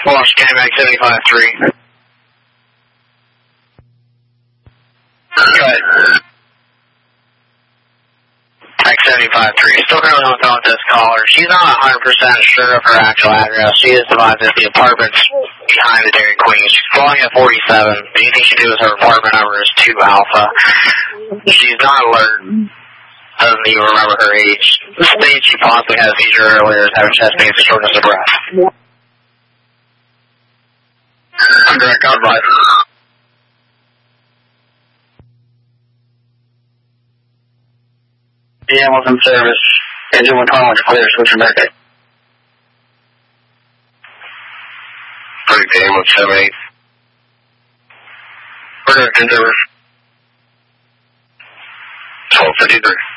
Lost K-Mac 75-3. Good. Mac 75-3. Still currently on the phone with this caller. She's not 100% sure of her actual address. She is advised that the apartment's behind the Dairy Queen. She's calling at 47. Anything she do is her apartment number is 2 Alpha. She's not alert. Doesn't even remember her age. The stage she possibly had a seizure earlier is having chest pains and shortness of breath. I'm direct on right. Yeah, what's in service? Engine 1 tunnel is clear, switch your back. Pretty damn with 7-8. We're direct in service. 1253.